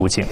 途径。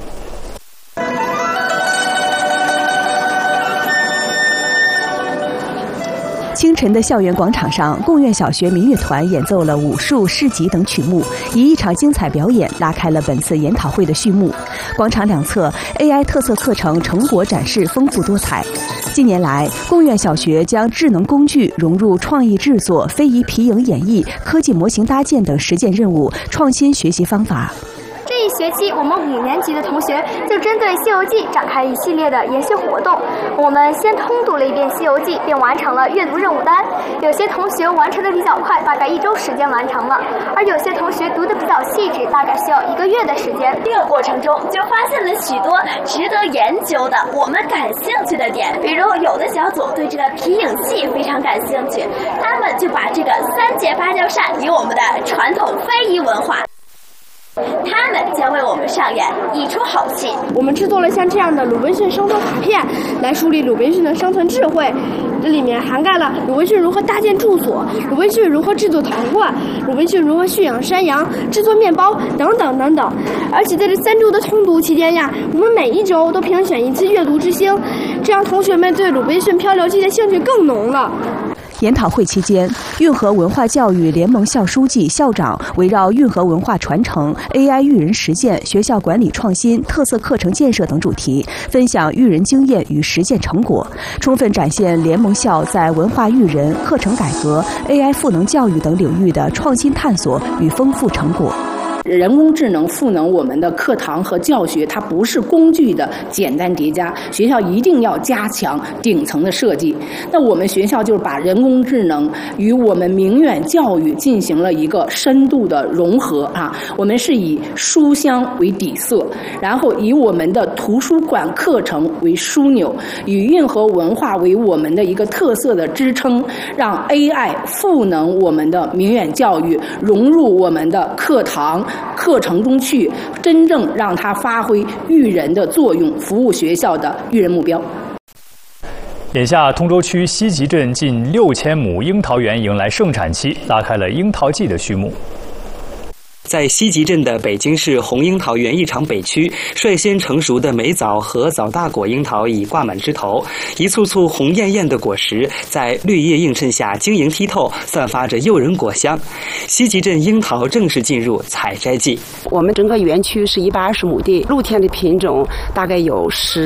清晨的校园广场上，贡院小学民乐团演奏了武术、市集等曲目，以一场精彩表演拉开了本次研讨会的序幕。广场两侧 AI 特色课程成果展示丰富多彩。近年来，贡院小学将智能工具融入创意制作、非遗皮影演绎、科技模型搭建等实践任务，创新学习方法。 这一学期，我们5年级的同学就针对《西游记》展开一系列的研习活动。我们先通读了一遍《西游记》，并完成了阅读任务单。有些同学完成的比较快，大概1周时间完成了；而有些同学读得比较细致，大概需要1个月的时间。 这个过程中就发现了许多值得研究的、我们感兴趣的点。比如，有的小组对这个皮影戏非常感兴趣，他们就把这个3节芭蕉扇与我们的传统非遗文化。他们将为我们上演一出好戏。 我们制作了像这样的鲁滨逊生存卡片，来树立鲁滨逊的生存智慧。这里面涵盖了鲁滨逊如何搭建住所，鲁滨逊如何制作糖罐，鲁滨逊如何驯养山羊、制作面包等等等等。而且在这3周的通读期间呀，我们每1周都评选1次阅读之星，这样同学们对鲁滨逊漂流记的兴趣更浓了。 研讨会期间，运河文化教育联盟校书记、校长围绕运河文化传承、AI 育人实践、学校管理创新、特色课程建设等主题，分享育人经验与实践成果，充分展现联盟校在文化育人、课程改革、AI 赋能教育等领域的创新探索与丰富成果。 人工智能赋能我们的课堂和教学，它不是工具的简单叠加，学校一定要加强顶层的设计。那我们学校就是把人工智能与我们明远教育进行了一个深度的融合啊。我们是以书香为底色，然后以我们的图书馆课程为枢纽，以运河文化为我们的一个特色的支撑，让 AI 赋能我们的明远教育，融入我们的课堂课程中去，真正让它发挥育人的作用，服务学校的育人目标。 眼下，通州区西集镇近6000亩樱桃园迎来盛产期，拉开了樱桃季的序幕。 在西集镇的北京市红樱桃园艺场北区，率先成熟的美枣和枣大果樱桃已挂满枝头，一簇簇红艳艳的果实在绿叶映衬下晶莹剔透，散发着诱人果香。西集镇樱桃正式进入采摘季。 我们整个园区是120亩地，露天的品种大概有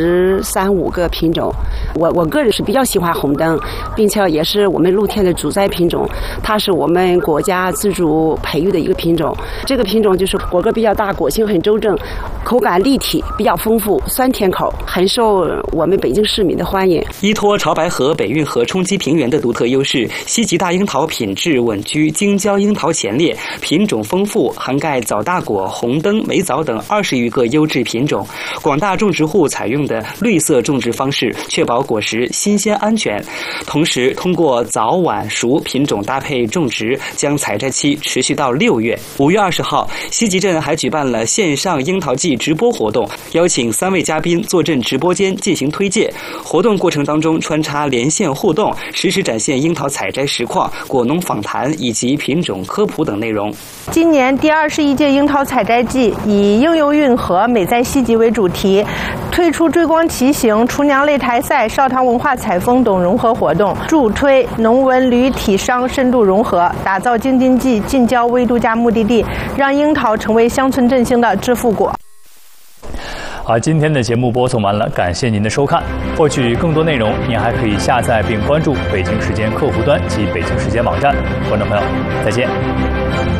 13、15个品种。我个人是比较喜欢红灯，并且也是我们露天的主栽品种，它是我们国家自主培育的一个品种。这个品种就是果个比较大，果性很周正，口感立体，比较丰富，酸甜口，很受我们北京市民的欢迎。 依托潮白河北运河冲积平原的独特优势，西集大樱桃品质稳居京郊樱桃前列，品种丰富，涵盖枣大果、红灯、美枣等20余个优质品种。广大种植户采用的绿色种植方式，确保果实新鲜安全。同时，通过早晚熟品种搭配种植，将采摘期持续到6月。5月20号，西集镇还举办了线上樱桃季直播活动，邀请3位嘉宾坐镇直播间进行推介。活动过程当中穿插连线互动，实时展现樱桃采摘实况、果农访谈以及品种科普等内容。 今年第21届樱桃采摘季以应用运河、美在西集为主题，推出追光骑行、厨娘擂台赛、少糖文化采风等融合活动，助推农文旅体商深度融合，打造京津冀近郊微度假目的地，让樱桃成为乡村振兴的致富果。 好，今天的节目播送完了，感谢您的收看。获取更多内容，您还可以下载并关注北京时间客户端及北京时间网站。观众朋友，再见。